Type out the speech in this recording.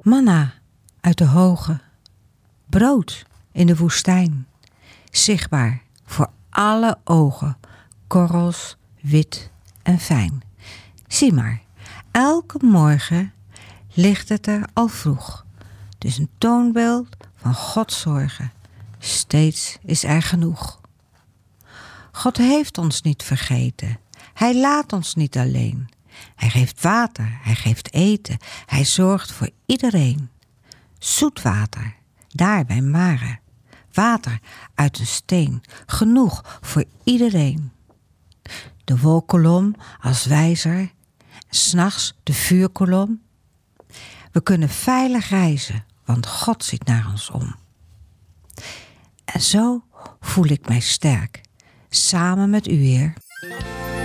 Manna uit de hoge, brood in de woestijn, zichtbaar voor alle ogen, korrels, wit en fijn. Zie maar, elke morgen ligt het er al vroeg. Dus een toonbeeld van Gods zorgen. Steeds is er genoeg. God heeft ons niet vergeten. Hij laat ons niet alleen. Hij geeft water, hij geeft eten. Hij zorgt voor iedereen. Zoet water, daar bij Mare. Water uit een steen, genoeg voor iedereen. De wolkolom als wijzer, 's nachts de vuurkolom. We kunnen veilig reizen, want God ziet naar ons om. En zo voel ik mij sterk, samen met u, Heer.